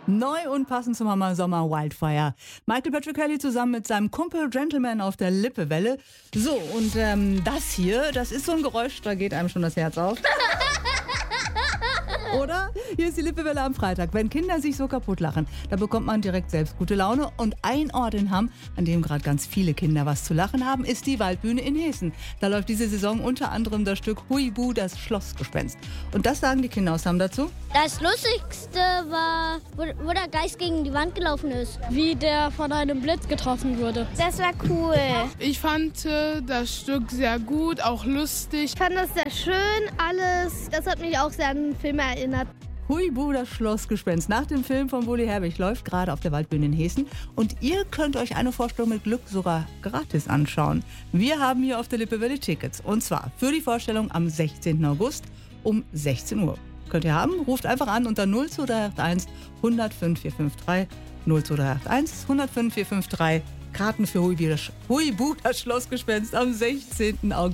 Neu und passend zum Hammer Sommer Wildfire. Michael Patrick Kelly zusammen mit seinem Kumpel Gentleman auf der Lippewelle. So, und das hier, das ist so ein Geräusch, da geht einem schon das Herz auf. Oder? Hier ist die Lippewelle am Freitag. Wenn Kinder sich so kaputt lachen, da bekommt man direkt selbst gute Laune. Und ein Ort in Hamm, an dem gerade ganz viele Kinder was zu lachen haben, ist die Waldbühne in Hessen. Da läuft diese Saison unter anderem das Stück Huibu, das Schlossgespenst. Und das sagen die Kinder aus Hamm dazu. Das Lustigste war, wo der Geist gegen die Wand gelaufen ist. Wie der von einem Blitz getroffen wurde. Das war cool. Ich fand das Stück sehr gut, auch lustig. Ich fand das sehr schön, alles. Das hat mich auch sehr an den Film erinnert. Huibu, das Schlossgespenst. Nach dem Film von Bully Herbig läuft gerade auf der Waldbühne in Hessen. Und ihr könnt euch eine Vorstellung mit Glück sogar gratis anschauen. Wir haben hier auf der Lippewelle Tickets. Und zwar für die Vorstellung am 16. August um 16 Uhr. Könnt ihr haben, ruft einfach an unter 02381 105 453 02381 105 453. Karten für Huibu, das Schlossgespenst am 16. August.